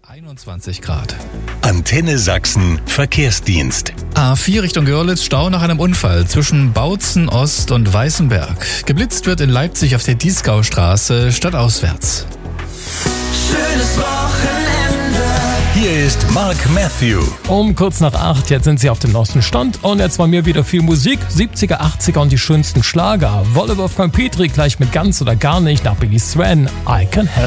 21 Grad. Antenne Sachsen Verkehrsdienst. A4 Richtung Görlitz, Stau nach einem Unfall zwischen Bautzen Ost und Weißenberg. Geblitzt wird in Leipzig auf der Dieskaustraße stadtauswärts. Schönes Wochenende. Hier ist Mark Matthew. Um kurz nach 8, jetzt sind Sie auf dem neuesten Stand und jetzt bei mir wieder viel Musik, 70er, 80er und die schönsten Schlager. Wolle Wolfgang Petri gleich mit Ganz oder Gar nicht nach Billy Swan, I Can Help.